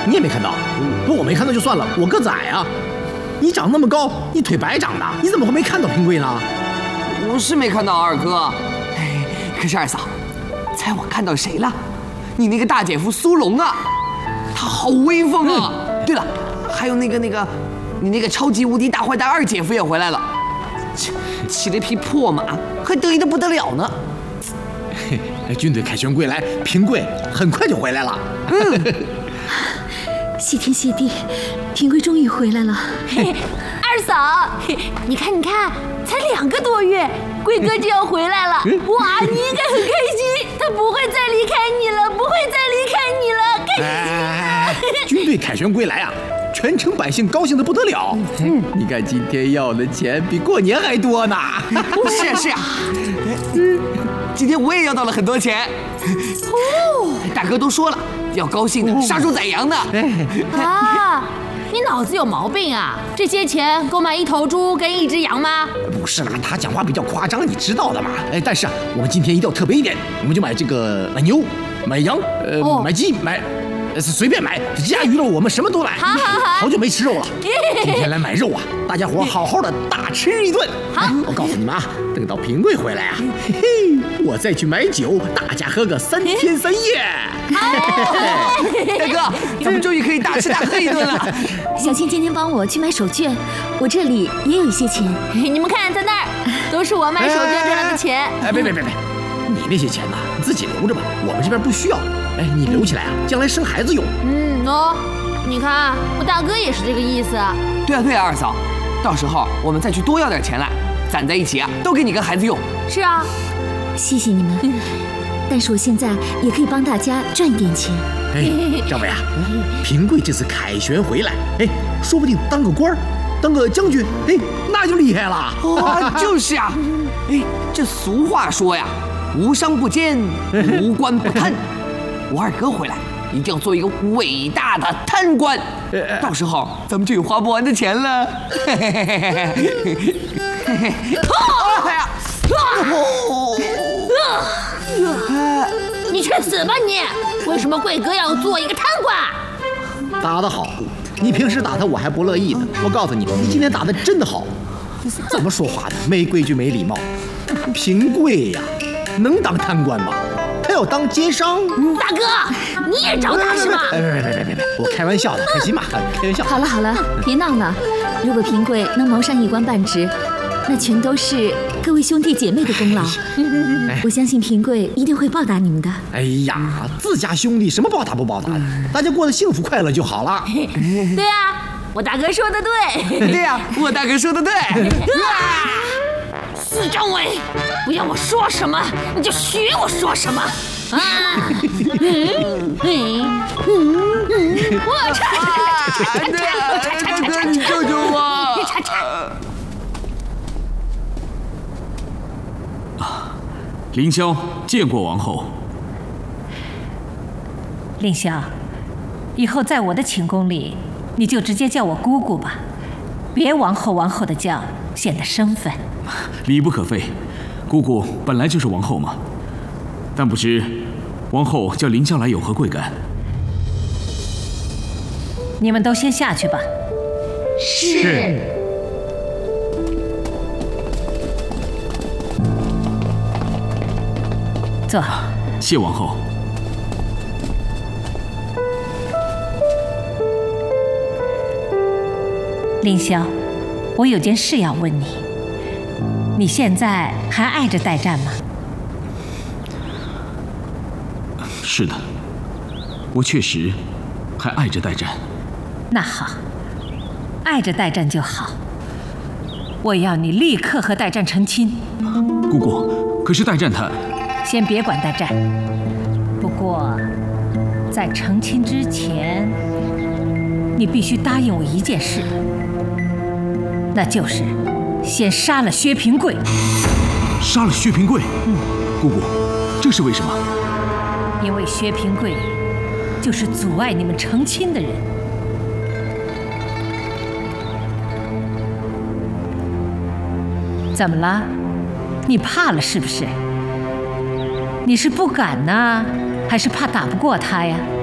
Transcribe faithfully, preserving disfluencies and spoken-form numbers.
你也没看到？不，我没看到就算了，我个子矮啊。你长那么高，你腿白长的，你怎么会没看到平贵呢？ 我是没看到二哥，哎，可是二嫂，猜我看到谁了？你那个大姐夫苏龙啊，他好威风啊！嗯、对了，还有那个那个，你那个超级无敌大坏蛋二姐夫也回来了，骑了一匹破马，还得意的不得了呢。 军队凯旋归来，平贵很快就回来了。嗯， 谢天谢地，平贵终于回来了。 二嫂，你看你看，才两个多月，贵哥就要回来了，哇，你应该很开心，他不会再离开你了，不会再离开你了，开心啊！ 军队凯旋归来啊，全城百姓高兴的不得了。嗯，你看今天要的钱比过年还多呢。 是啊是啊，嗯，今天我也要到了很多钱。哦，大哥都说了，要高兴的杀猪宰羊的。 啊！你脑子有毛病啊！这些钱够买一头猪跟一只羊吗？ 不是啦，他讲话比较夸张，你知道的嘛。哎，但是啊，我们今天一定要特别一点，我们就买这个买牛、买羊，呃，哦、买鸡、买，呃，随便买，鸭鱼肉我们什么都买。 好好好， 好久没吃肉了，今天来买肉啊！大家伙好好的大吃一顿。好，我告诉你们啊，等到平贵回来啊，嘿嘿，我再去买酒，大家喝个三天三夜。 大哥，咱们终于可以大吃大喝一顿了。 小青今天帮我去买手绢，我这里也有一些钱。 你们看，在那儿都是我卖手绢赚来的钱。 哎，别别别别，你那些钱呢，你自己留着吧，我们这边不需要。哎，你留起来啊，将来生孩子用。 嗯哦，你看我大哥也是这个意思。 对啊对啊，二嫂，到时候我们再去多要点钱来，攒在一起啊，都给你跟孩子用。 是啊， 谢谢你们。但是我现在也可以帮大家赚一点钱。 哎，张伟啊，平贵这次凯旋回来，哎，说不定当个官儿，当个将军，哎，那就厉害了。 哇，就是啊，哎，这俗话说呀，无商不奸，无官不贪。我二哥回来，一定要做一个伟大的贪官，到时候咱们就有花不完的钱了。嘿嘿嘿嘿嘿嘿嘿！哎呀！ 你去死吧你！为什么贵哥要做一个贪官？ 打得好，你平时打他我还不乐意呢。我告诉你，你今天打得真的好。怎么说话的？没规矩没礼貌。平贵呀，能当贪官吗？他要当奸商。 大哥，你也找打是吗？ 别别别别别别！我开玩笑的，开心嘛，开玩笑。 好了好了，别闹了。如果平贵能谋上一官半职，那全都是各位兄弟姐妹的功劳。我相信平贵一定会报答你们的。 哎呀，自家兄弟什么报答不报答的，大家过得幸福快乐就好了。 对啊，我大哥说的对。 对呀，我大哥说的对。 四张伟，不要我说什么你就学我说什么啊！嗯嗯嗯，我叉叉叉叉叉叉叉叉叉， 你救救我！ 叉叉。 凌霄见过王后。 凌霄，以后在我的寝宫里，你就直接叫我姑姑吧，别王后王后的叫，显得生分。 礼不可废，姑姑本来就是王后嘛。但不知王后叫凌霄来有何贵干？ 你们都先下去吧。 是。 坐。 谢王后。 凌霄，我有件事要问你，你现在还爱着代战吗？ 是的，我确实还爱着代战。 那好，爱着代战就好。我要你立刻和代战成亲。 姑姑，可是代战他…… 先别管代战，不过在成亲之前，你必须答应我一件事，那就是先杀了薛平贵。 杀了薛平贵？嗯，姑姑，这是为什么？ 因为薛平贵就是阻碍你们成亲的人。怎么了？你怕了是不是？你是不敢呢，还是怕打不过他呀？